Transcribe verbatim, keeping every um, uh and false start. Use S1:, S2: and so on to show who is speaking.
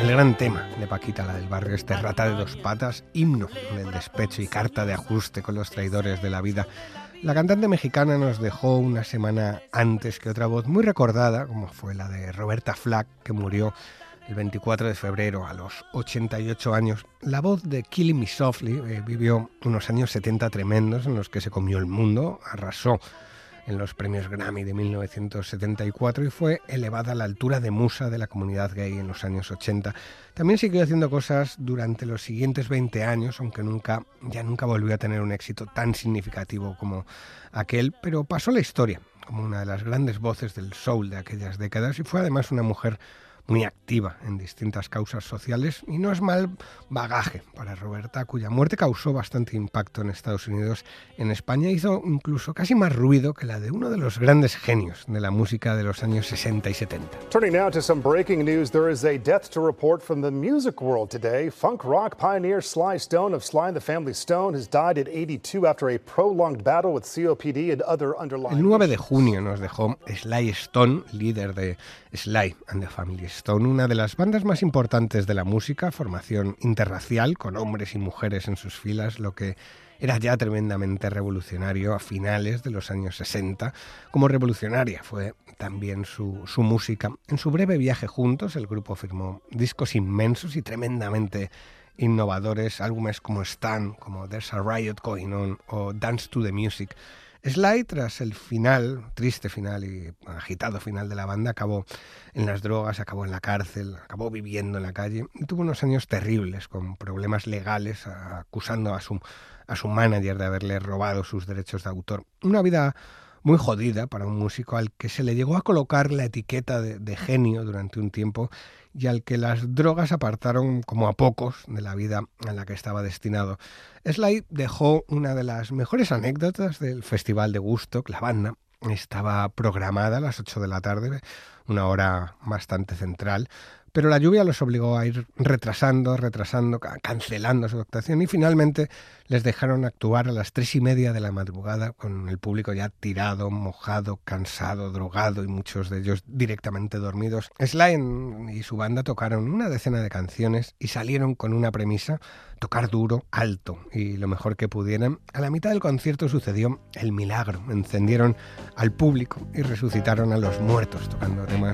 S1: El gran tema de Paquita, la del barrio, este Rata de dos patas, himno del despecho y carta de ajuste con los traidores de la vida. La cantante mexicana nos dejó una semana antes que otra voz muy recordada, como fue la de Roberta Flack, que murió el veinticuatro de febrero a los ochenta y ocho años. La voz de Killing Me Softly eh, vivió unos años setenta tremendos en los que se comió el mundo, arrasó en los premios Grammy de mil novecientos setenta y cuatro y fue elevada a la altura de musa de la comunidad gay en los años ochenta. También siguió haciendo cosas durante los siguientes veinte años, aunque nunca, ya nunca volvió a tener un éxito tan significativo como aquel, pero pasó la historia como una de las grandes voces del soul de aquellas décadas y fue además una mujer muy activa en distintas causas sociales y no es mal bagaje para Roberta, cuya muerte causó bastante impacto en Estados Unidos. En España hizo incluso casi más ruido que la de uno de los grandes genios de la música de los años sesenta y setenta.
S2: Turning now to some breaking news, there is a death to report from the music world today. Funk rock pioneer Sly Stone of Sly and the Family Stone has died at eighty-two after a prolonged battle with C O P D and other underlying.
S1: El nueve de junio nos dejó Sly Stone, líder de Sly and the Family Stone, una de las bandas más importantes de la música, formación interracial con hombres y mujeres en sus filas, lo que era ya tremendamente revolucionario a finales de los años sesenta. Como revolucionaria fue también su, su música. En su breve viaje juntos, el grupo firmó discos inmensos y tremendamente innovadores, álbumes como Stan, como There's a Riot Going On o Dance to the Music. Sly, tras el final, triste final y agitado final de la banda, acabó en las drogas, acabó en la cárcel, acabó viviendo en la calle y tuvo unos años terribles con problemas legales, acusando a su, a su manager de haberle robado sus derechos de autor. Una vida muy jodida para un músico al que se le llegó a colocar la etiqueta de, de genio durante un tiempo y al que las drogas apartaron como a pocos de la vida a la que estaba destinado. Sly dejó una de las mejores anécdotas del Festival de Woodstock. La banda estaba programada a las ocho de la tarde, una hora bastante central, pero la lluvia los obligó a ir retrasando, retrasando, cancelando su actuación y finalmente les dejaron actuar a las tres y media de la madrugada con el público ya tirado, mojado, cansado, drogado y muchos de ellos directamente dormidos. Sly y su banda tocaron una decena de canciones y salieron con una premisa: tocar duro, alto y lo mejor que pudieran. A la mitad del concierto sucedió el milagro. Encendieron al público y resucitaron a los muertos tocando temas